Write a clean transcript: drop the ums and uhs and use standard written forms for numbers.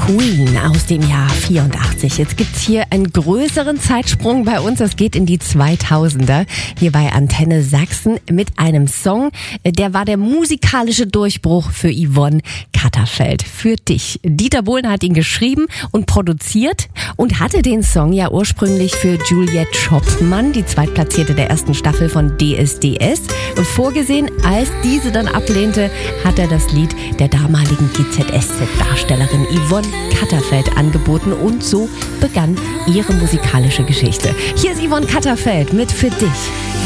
Queen aus dem Jahr 84. Jetzt gibt's hier einen größeren Zeitsprung bei uns. Das geht in die 2000er. Hier bei Antenne Sachsen mit einem Song. Der war der musikalische Durchbruch für Yvonne Katterfeld. Für dich. Dieter Bohlen hat ihn geschrieben und produziert und hatte den Song ja ursprünglich für Juliette Schoppmann, die Zweitplatzierte der ersten Staffel von DSDS, vorgesehen. Als diese dann ablehnte, hat er das Lied der damaligen GZSZ-Darstellerin Yvonne Katterfeld angeboten und so begann ihre musikalische Geschichte. Hier ist Yvonne Katterfeld mit Für dich.